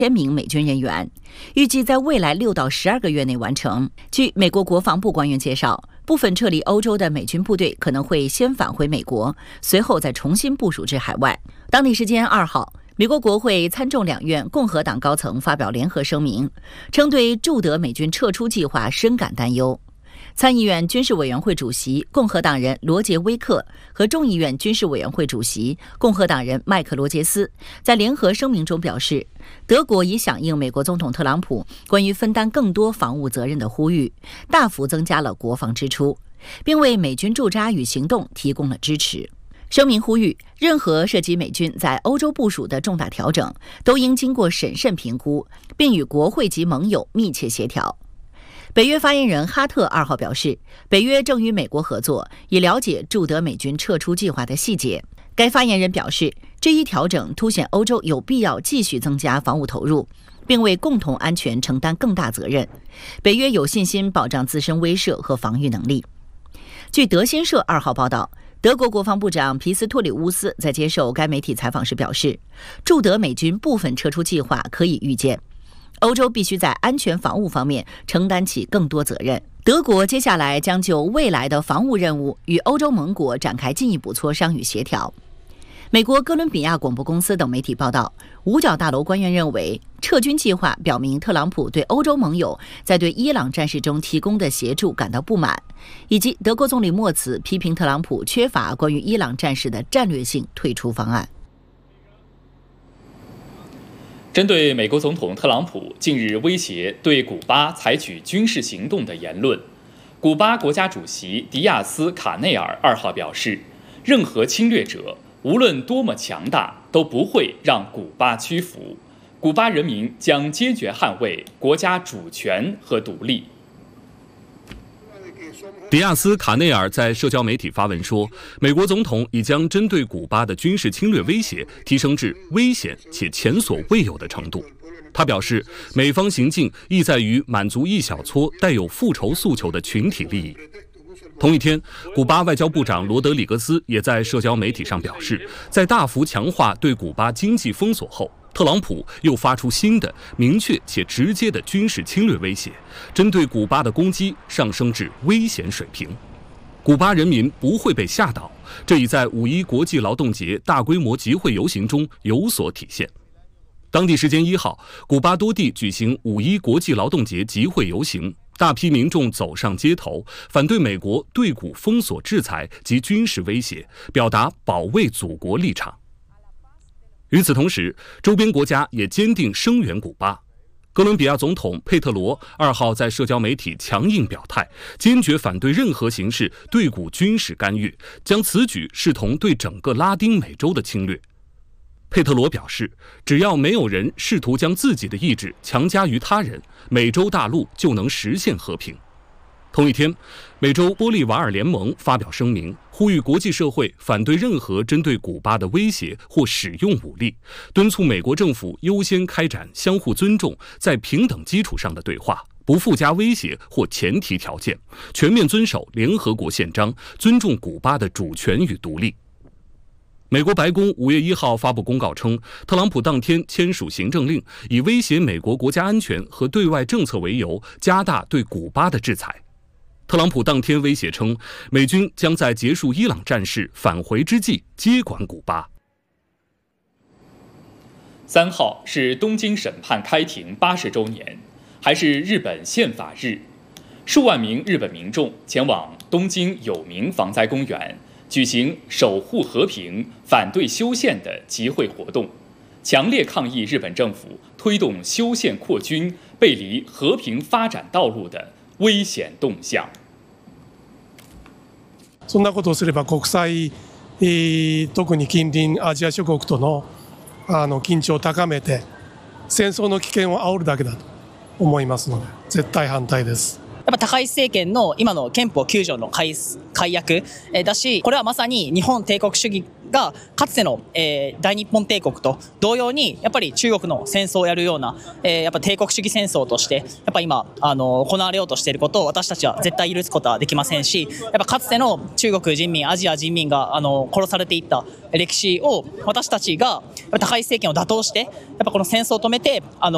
1000名美军人员，预计在未来6到12个月内完成。据美国国防部官员介绍，部分撤离欧洲的美军部队可能会先返回美国，随后再重新部署至海外。当地时间2号，美国国会参众两院共和党高层发表联合声明，称对驻德美军撤出计划深感担忧。参议院军事委员会主席共和党人罗杰·威克和众议院军事委员会主席共和党人麦克·罗杰斯在联合声明中表示，德国已响应美国总统特朗普关于分担更多防务责任的呼吁，大幅增加了国防支出，并为美军驻扎与行动提供了支持。声明呼吁，任何涉及美军在欧洲部署的重大调整都应经过审慎评估，并与国会及盟友密切协调。北约发言人哈特2号表示，北约正与美国合作，以了解驻德美军撤出计划的细节。该发言人表示，这一调整凸显欧洲有必要继续增加防务投入，并为共同安全承担更大责任。北约有信心保障自身威慑和防御能力。据德新社2号报道，德国国防部长皮斯托里乌斯在接受该媒体采访时表示，驻德美军部分撤出计划可以预见。欧洲必须在安全防务方面承担起更多责任。德国接下来将就未来的防务任务与欧洲盟国展开进一步磋商与协调。美国哥伦比亚广播公司等媒体报道，五角大楼官员认为，撤军计划表明特朗普对欧洲盟友在对伊朗战事中提供的协助感到不满，以及德国总理默茨批评特朗普缺乏关于伊朗战事的战略性退出方案。 针对美国总统特朗普近日威胁对古巴采取军事行动的言论，古巴国家主席迪亚斯·卡内尔2号表示，任何侵略者无论多么强大都不会让古巴屈服，古巴人民将坚决捍卫国家主权和独立。 迪亚斯·卡内尔在社交媒体发文说，美国总统已将针对古巴的军事侵略威胁提升至危险且前所未有的程度。他表示，美方行径意在于满足一小撮带有复仇诉求的群体利益。同一天，古巴外交部长罗德里格斯也在社交媒体上表示，在大幅强化对古巴经济封锁后，特朗普又发出新的、明确且直接的军事侵略威胁，针对古巴的攻击上升至危险水平。古巴人民不会被吓倒，这已在5·1国际劳动节大规模集会游行中有所体现。当地时间1号，古巴多地举行5·1国际劳动节集会游行，大批民众走上街头，反对美国对古封锁制裁及军事威胁，表达保卫祖国立场。与此同时，周边国家也坚定声援古巴。哥伦比亚总统佩特罗2号在社交媒体强硬表态，坚决反对任何形式对古军事干预，将此举视同对整个拉丁美洲的侵略。佩特罗表示，只要没有人试图将自己的意志强加于他人，美洲大陆就能实现和平。同一天，美洲玻利瓦尔联盟发表声明，呼吁国际社会反对任何针对古巴的威胁或使用武力，敦促美国政府优先开展相互尊重、在平等基础上的对话，不附加威胁或前提条件，全面遵守联合国宪章，尊重古巴的主权与独立。美国白宫5月1号发布公告称，特朗普当天签署行政令，以威胁美国国家安全和对外政策为由，加大对古巴的制裁。特朗普当天威胁称，美军将在结束伊朗战事返回之际接管古巴。 3号是东京审判开庭80周年，还是日本宪法日。数万名日本民众前往东京有明防灾公园，举行守护和平、反对修宪的集会活动，强烈抗议日本政府推动修宪扩军、背离和平发展道路的危险动向。 そんなことをすれば国際、特に近隣アジア諸国との緊張を高めて戦争の危険を煽るだけだと思いますので、絶対反対です。 やっぱ高市政権の今の憲法9条の改悪だし、これはまさに日本帝国主義がかつての大日本帝国と同様にやっぱり中国の戦争をやるようなやっぱ帝国主義戦争としてやっぱ今行われようとしていることを私たちは絶対許すことはできませんし、やっぱかつての中国人民、アジア人民が殺されていった歴史を私たちが高市政権を打倒してやっぱこの戦争を止めて